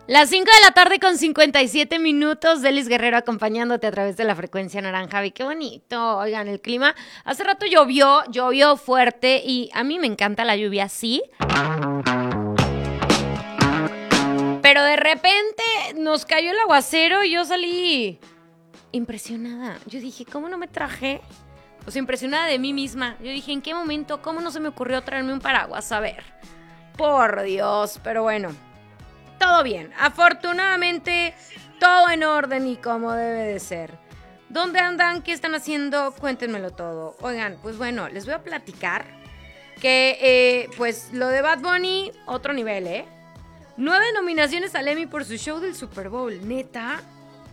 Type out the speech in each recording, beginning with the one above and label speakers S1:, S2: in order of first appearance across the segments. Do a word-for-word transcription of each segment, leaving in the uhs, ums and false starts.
S1: Las cinco de la tarde con cincuenta y siete minutos, Delis Guerrero acompañándote a través de la frecuencia naranja. Y qué bonito, oigan, el clima. Hace rato llovió, llovió fuerte y a mí me encanta la lluvia, sí. Pero de repente nos cayó el aguacero y yo salí impresionada. Yo dije, ¿cómo no me traje? O sea, impresionada de mí misma. Yo dije, ¿en qué momento? ¿Cómo no se me ocurrió traerme un paraguas? A ver, por Dios, pero bueno. Todo bien, afortunadamente todo en orden y como debe de ser. ¿Dónde andan? ¿Qué están haciendo? Cuéntenmelo todo. Oigan, pues bueno, les voy a platicar que eh, pues lo de Bad Bunny, otro nivel, ¿eh? Nueve nominaciones al Emmy por su show del Super Bowl, ¿neta?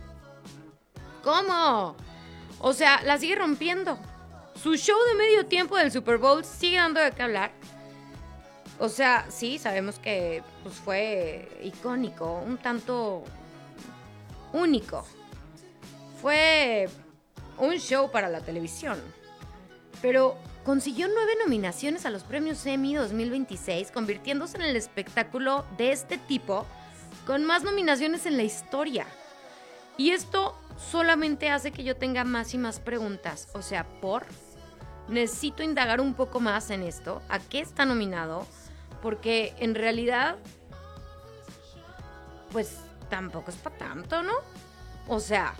S1: ¿Cómo? O sea, la sigue rompiendo. Su show de medio tiempo del Super Bowl sigue dando de qué hablar. O sea, sí, sabemos que pues, fue icónico, un tanto único. Fue un show para la televisión. Pero consiguió nueve nominaciones a los premios Emmy dos mil veintiséis, convirtiéndose en el espectáculo de este tipo con más nominaciones en la historia. Y esto solamente hace que yo tenga más y más preguntas. O sea, ¿por? Necesito indagar un poco más en esto. ¿A qué está nominado? Porque en realidad, pues tampoco es para tanto, ¿no? O sea,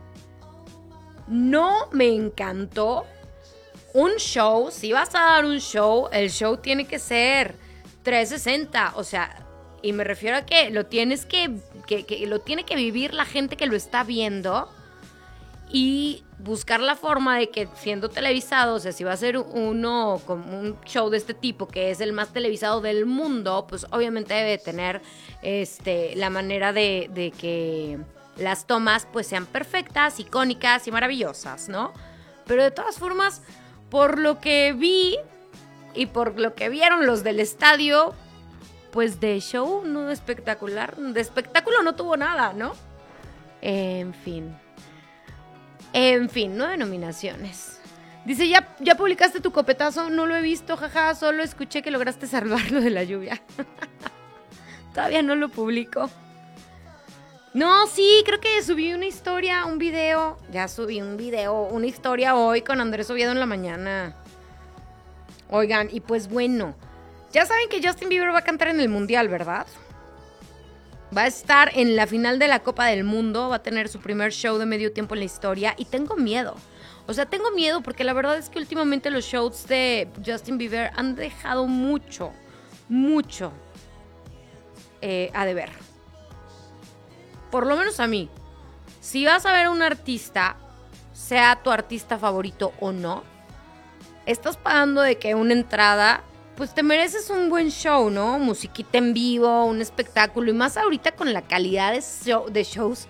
S1: no me encantó un show. Si vas a dar un show, el show tiene que ser trescientos sesenta. O sea, y me refiero a que lo tienes que, que, que lo tiene que vivir la gente que lo está viendo. Y buscar la forma de que siendo televisado, o sea, si va a ser uno como un show de este tipo, que es el más televisado del mundo, pues obviamente debe tener este, la manera de, de que las tomas pues sean perfectas, icónicas y maravillosas, ¿no? Pero de todas formas, por lo que vi y por lo que vieron los del estadio, pues de show no espectacular, de espectáculo no tuvo nada, ¿no? En fin... En fin, nueve nominaciones. Dice, ¿ya, ya publicaste tu copetazo? No lo he visto, jaja, solo escuché que lograste salvarlo de la lluvia. Todavía no lo publico. No, sí, creo que subí una historia, un video. Ya subí un video, una historia hoy con Andrés Oviedo en la mañana. Oigan, y pues bueno, ya saben que Justin Bieber va a cantar en el Mundial, ¿verdad? Va a estar en la final de la Copa del Mundo, va a tener su primer show de medio tiempo en la historia y tengo miedo. O sea, tengo miedo porque la verdad es que últimamente los shows de Justin Bieber han dejado mucho, mucho eh, a deber. Por lo menos a mí. Si vas a ver a un artista, sea tu artista favorito o no, estás pagando de que una entrada... Pues te mereces un buen show, ¿no? Musiquita en vivo, un espectáculo. Y más ahorita con la calidad de, show, de shows.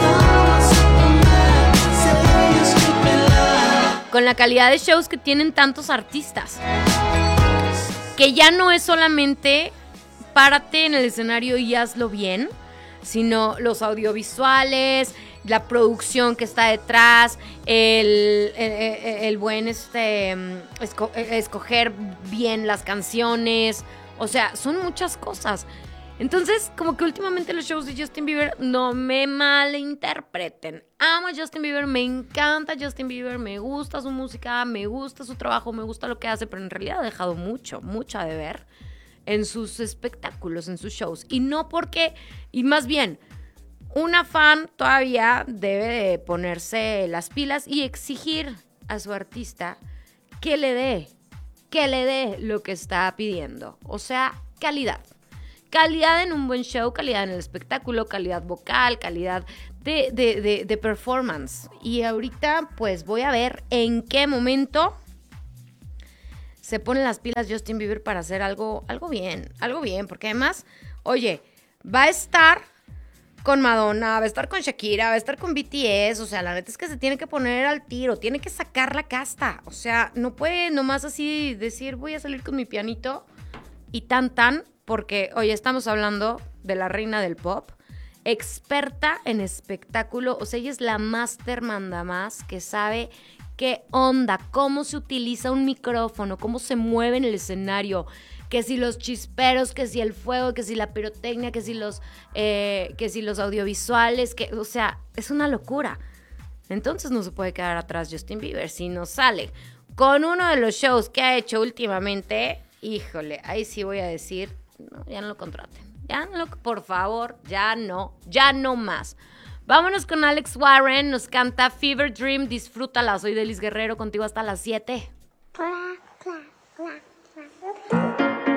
S1: Con la calidad de shows que tienen tantos artistas. Que ya no es solamente párate en el escenario y hazlo bien, sino los audiovisuales, la producción que está detrás, el, el, el buen este, esco, escoger bien las canciones, o sea, son muchas cosas. Entonces, como que últimamente los shows de Justin Bieber, no me malinterpreten. Amo a Justin Bieber, me encanta Justin Bieber, me gusta su música, me gusta su trabajo, me gusta lo que hace, pero en realidad ha dejado mucho, mucho de ver en sus espectáculos, en sus shows. Y no porque, y más bien... Una fan todavía debe de ponerse las pilas y exigir a su artista que le dé, que le dé lo que está pidiendo. O sea, calidad. Calidad en un buen show, calidad en el espectáculo, calidad vocal, calidad de, de, de, de performance. Y ahorita pues voy a ver en qué momento se ponen las pilas Justin Bieber para hacer algo, algo bien, algo bien. Porque además, oye, va a estar... con Madonna, va a estar con Shakira, va a estar con B T S, o sea, la neta es que se tiene que poner al tiro, tiene que sacar la casta, o sea, no puede nomás así decir voy a salir con mi pianito y tan tan, porque hoy estamos hablando de la reina del pop, experta en espectáculo, o sea, ella es la máster manda más que sabe qué onda, cómo se utiliza un micrófono, cómo se mueve en el escenario, que si los chisperos, que si el fuego, que si la pirotecnia, que si los, eh, que si los audiovisuales, que, o sea, es una locura. Entonces no se puede quedar atrás Justin Bieber. Si no sale con uno de los shows que ha hecho últimamente, híjole, ahí sí voy a decir, no, ya no lo contraten. Ya no, por favor, ya no, ya no más. Vámonos con Alex Warren, nos canta Fever Dream, disfrútala. Soy Delis Guerrero, contigo hasta las siete.
S2: Hola.